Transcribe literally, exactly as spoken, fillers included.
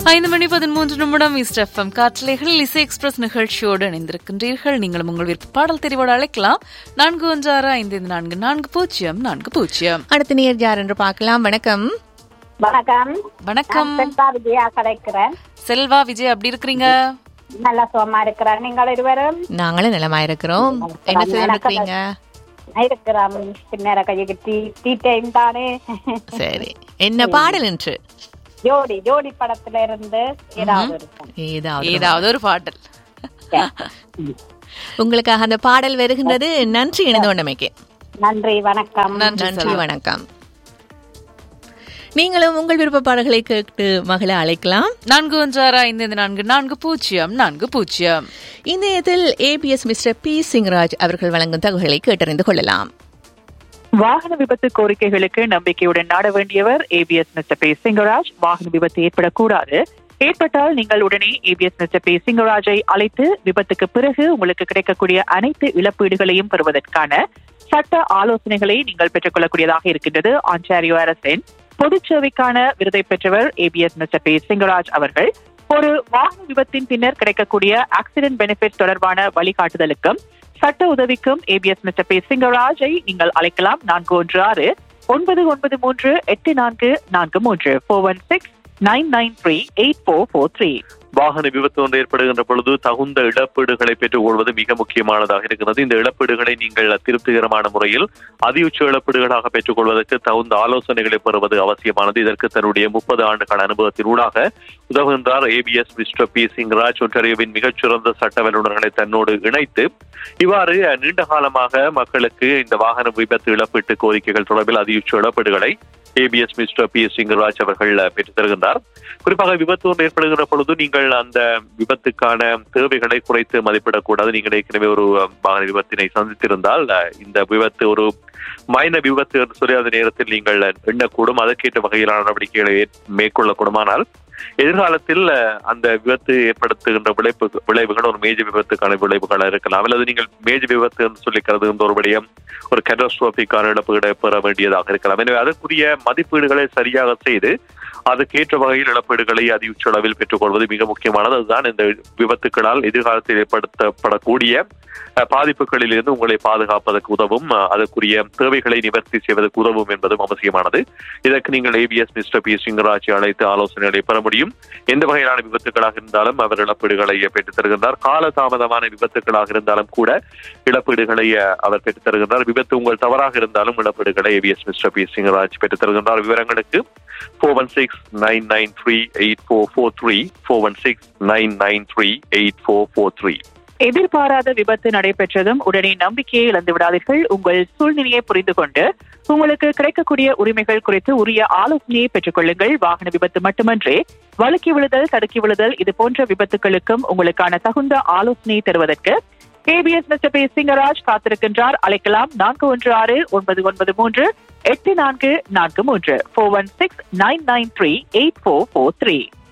ஐந்து மணி பதிமூன்று நிமிடம் ஈஸ்ட் எஃப்எம் காற்றலைகள் இசை எக்ஸ்பிரஸ் நிகழ்ச்சியோடு இணைந்திருக்கின்றீர்கள். நீங்களும் உங்கள் விருப்ப பாடல் தெரிவோடு அழைக்கலாம். நான்கு ஒன்று ஆறு ஐந்து நான்கு நான்கு பூஜ்ஜியம் நான்கு பூஜ்ஜியம். அடுத்த நேர் யார் என்று பார்க்கலாம். வணக்கம். வணக்கம். வணக்கம். செல்வா விஜயா கலைக்கிறேன். செல்வா விஜய், அப்படி இருக்கிறீங்க? நல்லா சுகமா இருக்கிறேன். நீங்கள் இருவரும்? நாங்களும் நலமா இருக்கிறோம். என்ன செய்யறீங்க? இருக்கிறோம். பின்னர கைக்கு டீ டீ டைம் தானே. சரி, என்ன பாடல் என்று? ஜோடி ஜோடி படத்துல இருந்து ஏதாவது ஏதாவது ஒரு பாடல் உங்களுக்காக அந்த பாடல் வருகின்றது. நன்றி இணைந்து கொண்டமைக்கு. நன்றி, வணக்கம். நன்றி, வணக்கம். நீங்களும் உங்கள் விருப்ப பாடல்களை கேட்டு மகள அழைக்கலாம். நான்கு ஒன்று ஆறு ஐந்து நான்கு நான்கு பூஜ்ஜியம் நான்கு பூஜ்ஜியம். இந்த இடத்தில் ஏபிஎஸ் மிஸ்டர் பி சிங்கராஜ் அவர்கள் வழங்கும் தகவல்களை கேட்டறிந்து கொள்ளலாம். வாகன விபத்து கோரிக்கைகளுக்கு நம்பிக்கையுடன் நாட வேண்டியவர் ஏபிஎஸ் மிஸ்டர் பி சிங்கராஜ். வாகன விபத்து ஏற்படக்கூடாது. ஏற்பட்டால் நீங்கள் உடனே ஏபிஎஸ் மிஸ்டர் பி சிங்கராஜை அழைத்து விபத்துக்கு பிறகு உங்களுக்கு கிடைக்கக்கூடிய அனைத்து இழப்பீடுகளையும் பெறுவதற்கான சட்ட ஆலோசனைகளை நீங்கள் பெற்றுக் கொள்ளக்கூடியதாக இருக்கின்றது. ஆன்டாரியோ அரசின் பொதுச் சேவைக்கான விருதை பெற்றவர் ஏபிஎஸ் மிஸ்டர் பி சிங்கராஜ் அவர்கள். ஒரு வாகன விபத்தின் பின்னர் கிடைக்கக்கூடிய ஆக்சிடென்ட் பெனிஃபிட் தொடர்பான வழிகாட்டுதலுக்கும் சட்ட உதவிக்கும் ஏபிஎஸ் மிஸ்டர் பி சிங்கராஜை நீங்கள் அழைக்கலாம். நான்கு ஒன்று ஆறு ஒன்பது ஒன்பது மூன்று எட்டு நான்கு நான்கு மூன்று four one six nine nine three eight four four three. வாகன விபத்து ஒன்று ஏற்படுகின்ற பொழுது தகுந்த இழப்பீடுகளை பெற்றுக் கொள்வது மிக முக்கியமானதாக இருக்கிறது. இந்த இழப்பீடுகளை நீங்கள் திருப்திகரமான முறையில் அதியுச்ச இழப்பீடுகளாக பெற்றுக் கொள்வதற்கு தகுந்த ஆலோசனைகளை பெறுவது அவசியமானது. இதற்கு தன்னுடைய முப்பது ஆண்டுகால அனுபவத்தின் ஊடாக உதவுகின்றார் ஏபிஎஸ் மிஸ்டர் பி சிங்கராஜ். ஒன்டாரியோவின் மிகச்சிறந்த சட்ட வல்லுநர்களை தன்னோடு இணைத்து இவ்வாறு நீண்ட காலமாக மக்களுக்கு இந்த வாகன விபத்து இழப்பீட்டு கோரிக்கைகள் தொடர்பில் அதியுச்ச இழப்பீடுகளை ஏபிஎஸ் மிஸ்டர் பி சிங்கராஜ் அவர்கள் பெற்றுத் தருகின்றார். குறிப்பாக விபத்து ஒன்று ஏற்படுகின்ற பொழுது நீங்கள் அந்த விபத்துக்கான தேவைகளை குறைத்து மதிப்பிடக்கூடாது. நீங்கள் ஏற்கனவே ஒரு வாகன விபத்தினை சந்தித்திருந்தால் இந்த விபத்து ஒரு மைன விபத்து என்று சொல்லி அந்த நேரத்தில் நீங்கள் எண்ணக்கூடும். அதற்கேற்ற வகையிலான நடவடிக்கைகளை மேற்கொள்ளக்கூடுமானால் எதிர்காலத்தில் அந்த விபத்து ஏற்படுத்துகின்ற விளைவு விளைவுகள் ஒரு மேஜர் விபத்துக்கான விளைவுகளாக இருக்கலாம். அல்லது நீங்கள் மேஜர் விபத்து என்று சொல்லி கருதுகின்ற ஒரு விடயம் ஒரு கேட்டாஸ்ட்ரோபிக்கான இழப்பீடை பெற வேண்டியதாக இருக்கலாம். எனவே அதற்குரிய மதிப்பீடுகளை சரியாக செய்து அதுக்கேற்ற வகையில் இழப்பீடுகளை அதிக அளவில் பெற்றுக் கொள்வது மிக முக்கியமானது. அதுதான் இந்த விபத்துக்களால் எதிர்காலத்தில் ஏற்படுத்தப்படக்கூடிய பாதிப்புகளில் இருந்து உங்களை பாதுகாப்பதற்கு உதவும், அதற்குரிய தேவைகளை நிவர்த்தி செய்வதற்கு உதவும் என்பதும் அவசியமானது. இதற்கு நீங்கள் ஏபிஎஸ் மிஸ்டர் பி சிங்கராஜை அழைத்து ஆலோசனைகளை பெற முடியும். எந்த வகையிலான விபத்துக்களாக இருந்தாலும் அவர் இழப்பீடுகளை பெற்றுத் தருகின்றார். கால தாமதமான விபத்துக்களாக இருந்தாலும் கூட இழப்பீடுகளை அவர் பெற்றுத் தருகின்றார். விபத்து உங்கள் தவறாக இருந்தாலும் இழப்பீடுகளை ஏபிஎஸ் மிஸ்டர் பி சிங்கராஜ் பெற்றுத் தருகின்றார். விவரங்களுக்கு four one six nine nine three eight four four three four one six nine nine three eight four four three. எதிர்பாராத விபத்து நடைபெற்றதும் உடனே நம்பிக்கையை இழந்து விடாதீர்கள். உங்கள் சூழ்நிலையை புரிந்து கொண்டு உங்களுக்கு கிடைக்கக்கூடிய உரிமைகள் குறித்து உரிய ஆலோசனையை பெற்றுக் கொள்ளுங்கள். வாகன விபத்து மட்டுமன்றே வழுக்கி விழுதல், தடுக்கி விழுதல் இது போன்ற விபத்துகளுக்கும் உங்களுக்கான தகுந்த ஆலோசனையை தருவதற்கு ஏபிஎஸ் மிஸ்டர் பி சிங்கராஜ் காத்திருக்கின்றார். அழைக்கலாம். நான்கு ஒன்று ஆறு ஒன்பது ஒன்பது மூன்று எட்டு நான்கு நான்கு மூன்று four one six nine nine three eight four four three.